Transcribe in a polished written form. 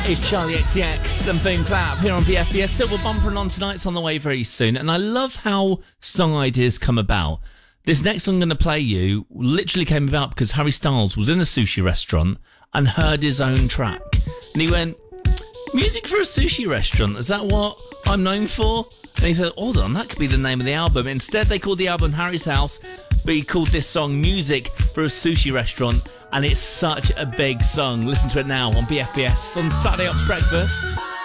It's Charlie XCX and Boom Clap here on BFBS. Silver Bumpering on tonight's on the way very soon. And I love how song ideas come about. This next song I'm going to play you literally came about because Harry Styles was in a sushi restaurant and heard his own track. And he went, music for a sushi restaurant, is that what I'm known for? And he said, hold on, that could be the name of the album. Instead, they called the album Harry's House, but he called this song Music for a Sushi Restaurant. And it's such a big song. Listen to it now on BFBS on Saturday Ops Breakfast.